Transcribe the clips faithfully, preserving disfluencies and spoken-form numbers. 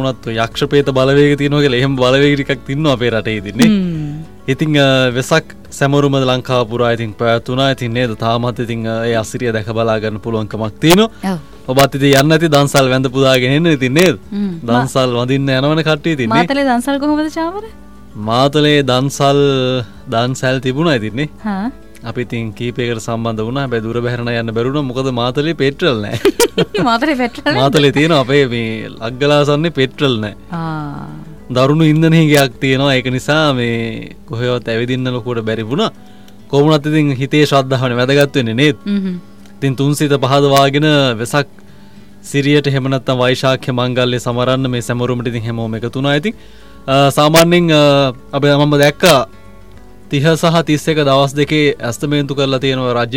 වුණත් යක්ෂ ප්‍රේත බලවේග තියෙනවා කියලා එහෙම බලවේග ටිකක් තින්නවා අපේ රටේ ඉතින්නේ. ඉතින් වෙසක් සැමරුම ලංකාව පුරා ඉතින් පැවතුණා. ඉතින් නේද තාමත් ඉතින් ඒ අසිරිය දැක බලා ගන්න පුළුවන්කමක් තියෙනවා. ඔබත් ඉතින් යන්න ඇති දන්සල් වැඳ පුදාගෙන එන්න ඉතින් නේද? දන්සල් වඳින්න යනවනේ කට්ටිය ඉතින් නේ. මාතලේ දන්සල් කොහොමද චාමර? මාතලේ දන්සල් දන්සල් තිබුණා ඉතින් නේ. හා අපි ඉතින් කීපයකට සම්බන්ධ වුණා. හැබැයි දුර බැහැරන යන්න බැරුණා. මොකද මාතලේ පෙට්‍රල් නැහැ. මාතලේ පෙට්‍රල් මාතලේ තියෙන අපේ මේ ලග්ගලාසන්නේ පෙට්‍රල් නැහැ. ආ. දරුණු ඉන්ධන හිගයක් තියෙනවා. ඒක නිසා මේ කොහෙවත් ඇවිදින්න ලොකුවට බැරි වුණා. කොහොමුණත් ඉතින් හිතේ ශ්‍රද්ධාවනේ වැදගත් වෙන්නේ නේද? හ්ම්. ඉතින් තුන්සිත පහදවාගෙන වෙසක් සිරියට එහෙම නැත්නම් වෛශාඛ්‍ය මංගල්‍ය සමරන්න මේ සැමරුමට ඉතින් හැමෝම එකතු වුණා. ඉතින් සාමාන්‍යයෙන් අපි මම දැක්කා තිහ සහ තිස් එක දවස් දෙකේ ඇස්තමේන්තු කරලා තියෙනවා රජය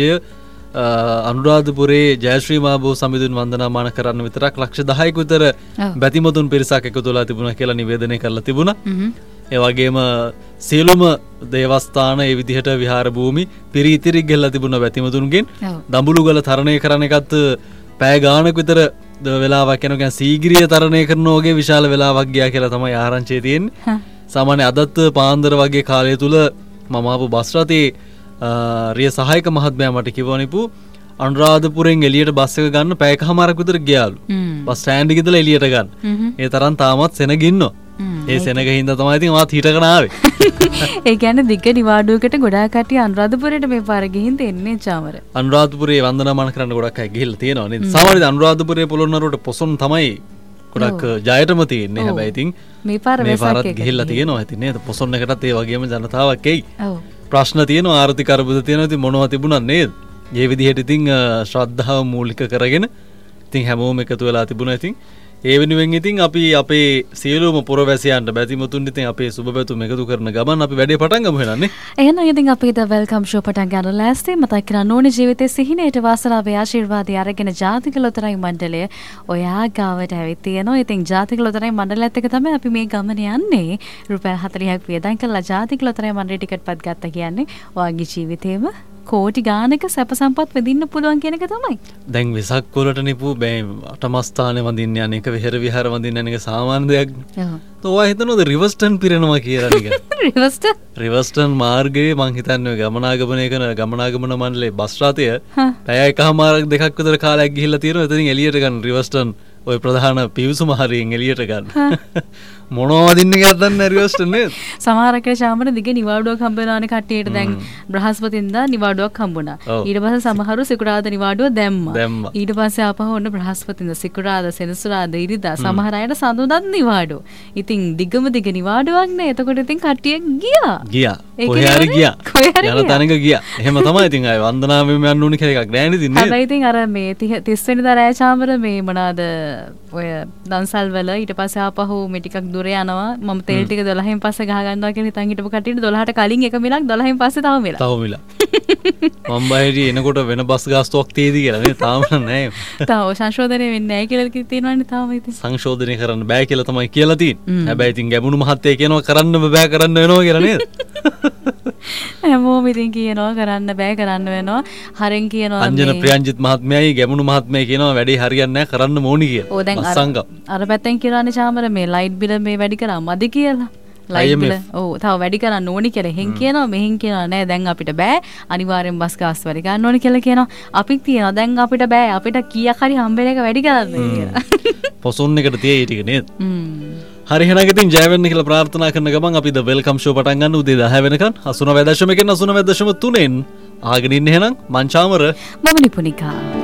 අනුරාධපුරේ ජයශ්‍රී මහබෝ සමිඳුන් වන්දනාමාන කරන්න විතරක් ලක්ෂ දහයක විතර බැතිමතුන් පිරිසක් එකතු වෙලා තිබුණා කියලා නිවේදනය කරලා තිබුණා. ඒ වගේම සියලුම දේවස්ථාන ඒ විදිහට විහාර භූමි පිරිතිරි ගෙල්ලා තිබුණා බැතිමතුන්ගෙන්. දඹුලුගල තරණය කරන එකත් පැය ගානක විතර වෙලාවක් යනවා. කියන්නේ සීගිරිය තරණය කරන වගේ විශාල වෙලාවක් ගියා කියලා තමයි ආරංචිය තියෙන්නේ. සාමාන්‍ය අදත් පාන්දර වගේ කාලය තුල මම ආපු බස් රථේ රිය සහායක මහත්මයා මට කිව්වා නිපු අනුරාධපුරෙන් එළියට බස් එක ගන්න පැයකමාරක් විතර ගියාලු. බස් ස්ටෑන්ඩ් එකේ ඉඳලා එළියට ගන්න. ඒ තරම් තාමත් සෙනග ඉන්නවා. ඒ සෙනග හින්දා තමයි ඉතින් මාත් හිටගෙන ආවේ. ඒ කියන්නේ දිග්ග නිවාඩුවකට ගොඩාක් කට්ටිය අනුරාධපුරයට මේ පාර ගිහින් තින්නේ චාමර. අනුරාධපුරේ වන්දනාමාන කරන්න ගොඩක් අය ගිහිල්ලා තියෙනවා නේද? සාමාන්‍යයෙන් අනුරාධපුරේ පොළොන්නරුවට පොසොන් තමයි ගොඩක් ජයටම තියෙන්නේ. හැබැයි ඉතින් මේ පාර වෙසක් ගිහිල්ලා තියෙනවා ඉතින් නේද? පොසොන් එකටත් ඒ වගේම ජනතාවක් එයි. ඔව්. ප්‍රශ්න තියෙනවා ආර්ථික අර්බුද තියෙනවා. ඉතින් මොනවා තිබුණා නේද? මේ විදිහට ඉතින් ශ්‍රද්ධාව මූලික කරගෙන ඉතින් හැමෝම එකතු වෙලා තිබුණා. ඉතින් ඒ වෙනුවෙන් ඉතින් අපි අපේ සියලුම පුරවැසියන්ට බැතිමතුන් ඉතින් අපේ සුබ පැතුම් එකතු කරන ගමන් අපි වැඩේ පටන් ගමු එහෙනම්. එහෙනම් ඉතින් අපි ද වෙල්කම් ෂෝ පටන් ගන්න ලෑස්ති. මතක් කරන්න ඕනේ ජීවිතේ සිහිනේට වාසනාවේ ආශිර්වාදය අරගෙන ජාතික ලොතරැයි මණ්ඩලය ඔයා ගාවට ඇවිත් තියෙනවා. ඉතින් ජාතික ලොතරැයි මණ්ඩලයත් එක්ක තමයි අපි මේ ගමන යන්නේ. රුපියල් හතළිහක් වියදම් කරලා ජාතික ලොතරැයි මණ්ඩලේ ටිකට් පත් ගත්තා කියන්නේ ඔයාගේ ජීවිතේම කෝටි ගානක සැප සම්පත් විඳින්න පුළුවන් කියන එක තමයි. දැන් වෙසක් වලට නිපු මේ අටමස්ථානේ වඳින්න යන එක විහෙර විහාර වඳින්න යන එක සාමාන්‍ය දෙයක්. ඔව්. තෝවා හිතනොද රිවර්ස්ටන් පිරෙනවා කියලා නික. රිවර්ස්ටන්? රිවර්ස්ටන් මාර්ගයේ මං හිතන්නේ ගමනාගමනය කරන ගමනාගමන මණ්ඩලයේ බස් රථය පැය එකමාරක් දෙකක් විතර කාලයක් ගිහිල්ලා තියෙනවා. එතනින් එළියට ගන්න රිවර්ස්ටන් ඔය ප්‍රධාන පිවිසුම හරියෙන් එළියට ගන්න. මොනවා වදින්න කියලාද දන්නේ රිවර්ස්ටන් නේද? සමහරක ශාමර දිගේ නිවාඩුවක් හම්බ වෙනානේ කට්ටියට. දැන් බ්‍රහස්පතින්දා නිවාඩුවක් හම්බුණා. ඊට පස්සේ සමහරු සිකුරාදා නිවාඩුව දැම්මා. ඊට පස්සේ ආපහු ඔන්න බ්‍රහස්පතින්දා සිකුරාදා සෙනසුරාදා ඉරිදා සමහර අයට සඳුදාත් නිවාඩුව. ඉතින් දිගම දිග නිවාඩුවක් නේ. එතකොට ඉතින් කට්ටිය ගියා. ගියා. කොහේ හරි ගියා. යන තැනක ගියා. එහෙම තමයි ඉතින් ආය වන්දනාවෙම යන්න ඕනි කියලා එකක් නෑනේ ඉතින් නේද? හැබැයි ඉතින් අර මේ තිස් වෙනිදා රෑ ශාමර මේ මොනවාද ඔය දන්සල් වල ඊට පස්සේ ආපහු මේ ටිකක් දුර යනවා. මම තෙල් ටික දොළහෙන් පස්සේ ගහ ගන්නවා කියලා හිතන් හිටපු කට්ටියට දොළහට කලින් එක මිලක් දොළහෙන් පස්සේ තව මිලක්. තව මිලක්. මම බයිටි එනකොට වෙන බස් ගාස්තුවක් තේදී කියලා නේ තාම නෑ. තාම සංශෝධනය වෙන්නේ නැහැ කියලා තියෙනවනේ තාම ඉතින්. සංශෝධනය කරන්න බෑ කියලා තමයි කියලා තියෙන්නේ. හැබැයි ඉතින් ගැමුණු මහත්තයා කියනවා කරන්න බෑ කරන්න වෙනවා කියලා නේද? හැමෝම ඉතින් කියනවා කරන්න බෑ කරන්න වෙනවා. හරෙන් කියනවා අංජන ප්‍රියංජිත් මහත්මයායි ගැමුණු මහත්මයා කියනවා වැඩේ හරියන්නේ නැහැ කරන්න ඕනි කියලා. ඕ දැන් අර පැත්තෙන් කියලානේ චාමර මේ ලයිට් බිල මේ වැඩි කරා මදි කියලා. ලයිට් බිල ඔව් තව වැඩි කරන්න ඕනි කියලා එහෙන් කියනවා මෙහෙන් කියනවා නෑ දැන් අපිට බෑ අනිවාර්යෙන් බස් ගාස් වැඩි ගන්න ඕනි කියලා කියනවා. අපිත් කියනවා දැන් අපිට බෑ අපිට කීයක් හරි හම්බෙන එක වැඩි කරන්න කියලා. පොසොන් එකට තියේ ටික නේද? හරි එහෙනම් ඉතින් ජය වෙන්න කියලා ප්‍රාර්ථනා කරන ගමන් අපි ද වෙල්කම් ෂෝ පටන් ගන්න උදේ දහ වෙනකන් අසුනවය දශම එකෙන් අසුනවය දශම තුනෙන් ආගෙන ඉන්න එහෙනම් මං චාමර මම නිපුනිකා